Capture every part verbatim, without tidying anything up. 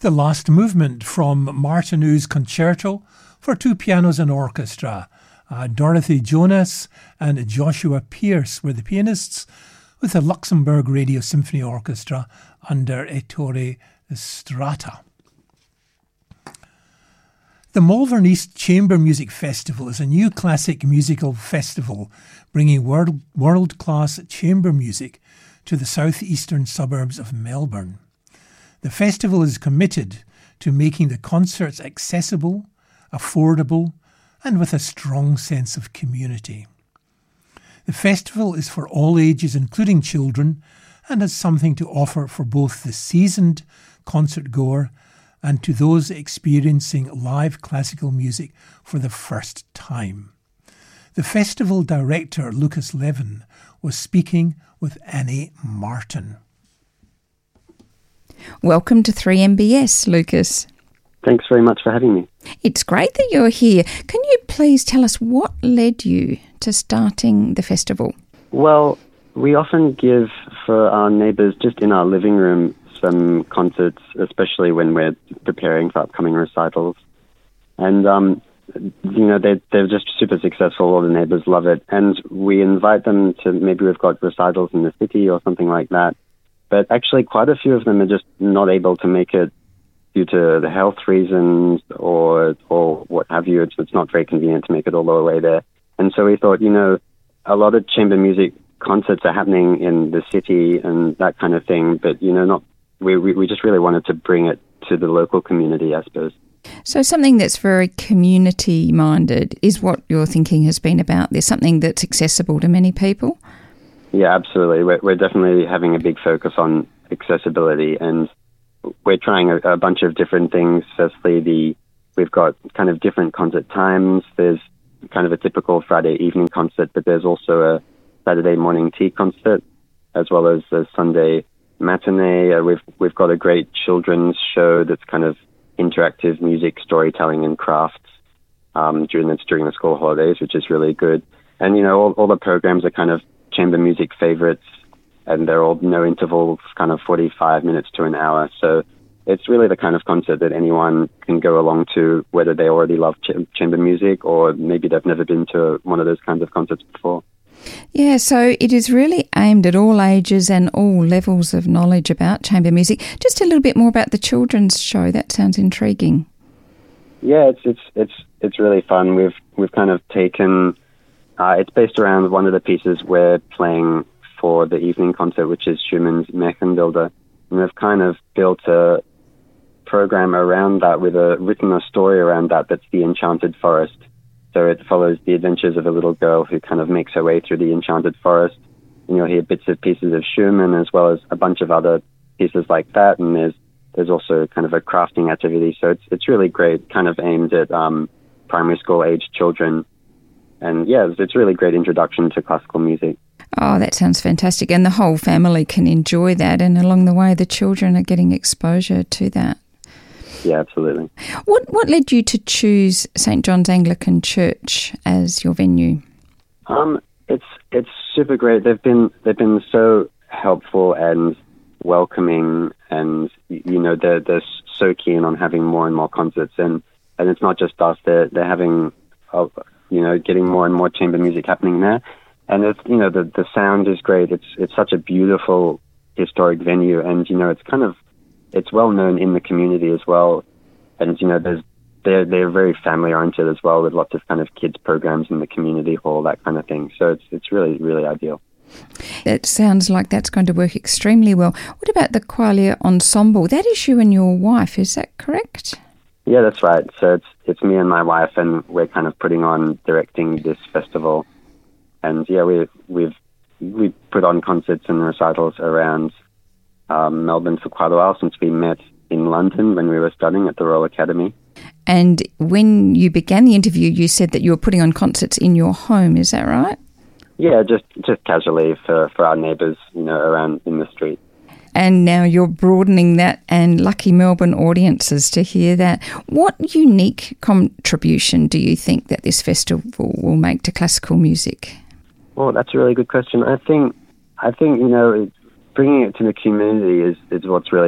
the last movement from Martinou's Concerto for two pianos and orchestra. Uh, Dorothy Jonas and Joshua Pierce were the pianists, with the Luxembourg Radio Symphony Orchestra under Ettore Strata. The Malvern East Chamber Music Festival is a new classic musical festival bringing world, world-class chamber music to the southeastern suburbs of Melbourne. The festival is committed to making the concerts accessible, affordable, and with a strong sense of community. The festival is for all ages, including children, and has something to offer for both the seasoned concert goer and to those experiencing live classical music for the first time. The festival director, Lucas Levin, was speaking with Annie Martin. Welcome to three M B S, Lucas. Thanks very much for having me. It's great that you're here. Can you please tell us what led you to starting the festival? Well, we often give for our neighbours just in our living room some concerts, especially when we're preparing for upcoming recitals. And, um, you know, they, they're just super successful. All the neighbours love it. And we invite them to, maybe we've got recitals in the city or something like that. But actually quite a few of them are just not able to make it due to the health reasons or or what have you. It's, it's not very convenient to make it all the way there. And so we thought, you know, a lot of chamber music concerts are happening in the city and that kind of thing, but, you know, not we, we, we just really wanted to bring it to the local community, I suppose. So something that's very community-minded is what your thinking has been about. There's something that's accessible to many people? Yeah, absolutely. We're, we're definitely having a big focus on accessibility, and we're trying a, a bunch of different things. Firstly, the we've got kind of different concert times. There's kind of a typical Friday evening concert, but there's also a Saturday morning tea concert, as well as a Sunday matinee. Uh, we've we've got a great children's show that's kind of interactive music, storytelling, and crafts um, during the during the school holidays, which is really good. And you know, all, all the programs are kind of chamber music favorites, and they're all no intervals, kind of forty-five minutes to an hour. So it's really the kind of concert that anyone can go along to, whether they already love ch- chamber music or maybe they've never been to one of those kinds of concerts before. Yeah, so it is really aimed at all ages and all levels of knowledge about chamber music. Just a little bit more about the children's show. That sounds intriguing. Yeah, it's it's it's it's really fun. We've we've kind of taken. Uh, it's based around one of the pieces we're playing for the evening concert, which is Schumann's Märchenbilder. And we've kind of built a program around that with a written a story around that that's the Enchanted Forest. So it follows the adventures of a little girl who kind of makes her way through the Enchanted Forest. And you'll hear bits of pieces of Schumann as well as a bunch of other pieces like that. And there's there's also kind of a crafting activity. So it's it's really great, kind of aimed at um, primary school age children. And yeah, it's, it's a really great introduction to classical music. Oh, that sounds fantastic. And the whole family can enjoy that. And along the way, the children are getting exposure to that. Yeah, absolutely. What what led you to choose Saint John's Anglican Church as your venue? Um, it's it's super great. They've been they've been so helpful and welcoming, and you know they're they're so keen on having more and more concerts. And, and it's not just us. They're they're having uh, you know getting more and more chamber music happening there. And it's you know the the sound is great. It's it's such a beautiful historic venue, and you know it's kind of it's well known in the community as well. And you know there's they're they're very family oriented as well, with lots of kind of kids programs in the community hall, that kind of thing. So it's it's really really ideal. It sounds like that's going to work extremely well. What about the Qualia Ensemble? That is you and your wife, is that correct? Yeah, that's right. So it's it's me and my wife, and we're kind of putting on directing this festival. And yeah, we we've we put on concerts and recitals around um, Melbourne for quite a while since we met in London when we were studying at the Royal Academy. And when you began the interview, you said that you were putting on concerts in your home. Is that right? Yeah, just just casually for, for our neighbours, you know, around in the street. And now you're broadening that, and lucky Melbourne audiences to hear that. What unique contribution do you think that this festival will make to classical music? Well, that's a really good question. I think, I think you know, bringing it to the community is, is what's really important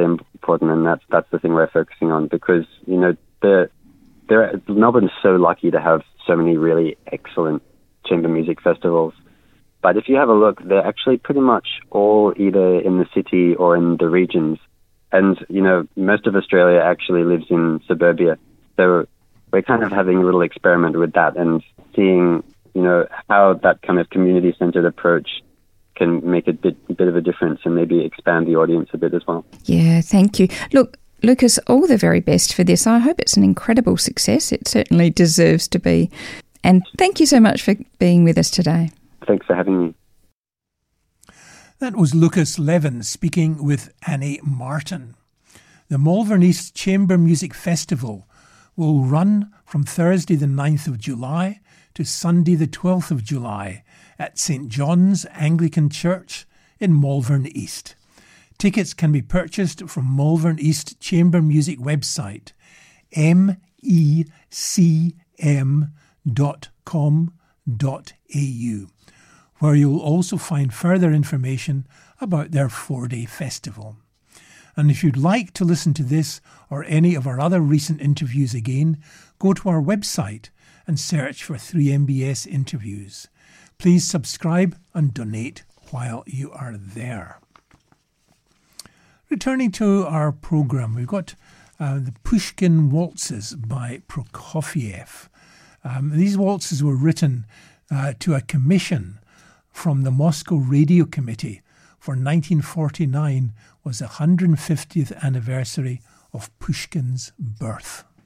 important, and that's that's the thing we're focusing on, because you know the there Melbourne's so lucky to have so many really excellent chamber music festivals. But if you have a look, they're actually pretty much all either in the city or in the regions. And, you know, most of Australia actually lives in suburbia. So we're kind of having a little experiment with that and seeing, you know, how that kind of community-centered approach can make a bit, a bit of a difference and maybe expand the audience a bit as well. Yeah, thank you. Look, Lucas, all the very best for this. I hope it's an incredible success. It certainly deserves to be. And thank you so much for being with us today. Thanks for having me. That was Lucas Levin speaking with Annie Martin. The Malvern East Chamber Music Festival will run from Thursday the ninth of July to Sunday the twelfth of July at Saint John's Anglican Church in Malvern East. Tickets can be purchased from Malvern East Chamber Music website, m e c m dot com dot a u, where you'll also find further information about their four-day festival. And if you'd like to listen to this or any of our other recent interviews again, go to our website and search for three M B S interviews. Please subscribe and donate while you are there. Returning to our programme, we've got uh, the Pushkin Waltzes by Prokofiev. Um, these waltzes were written uh, to a commission from the Moscow Radio Committee for nineteen forty-nine, was the one hundred fiftieth anniversary of Pushkin's birth.